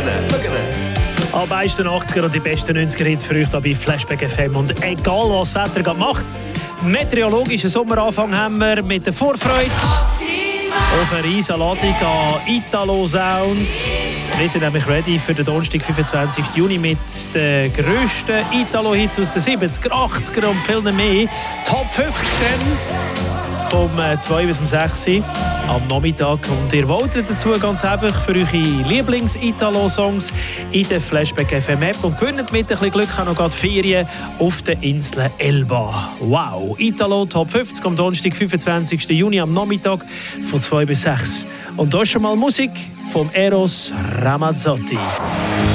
Am besten 80er und die besten 90er Hits für euch hier bei Flashback FM. Und egal, was das Wetter gerade macht, meteorologischen Sommeranfang haben wir mit der Vorfreude auf eine riesen Ladung an Italo-Sound. Wir sind nämlich ready für den Donnerstag, 25. Juni mit den grössten Italo-Hits aus den 70er, 80er und viel mehr. Top 50 dann vom 2 bis 6 am Nachmittag. Und ihr votet dazu ganz einfach für eure Lieblings-Italo-Songs in der Flashback FM App und gewinnt mit ein bisschen Glück auch noch gerade Ferien auf der Insel Elba. Wow! Italo Top 50 am Donnerstag, 25. Juni am Nachmittag von 2 bis 6. Und da ist schon mal Musik von Eros Ramazzotti.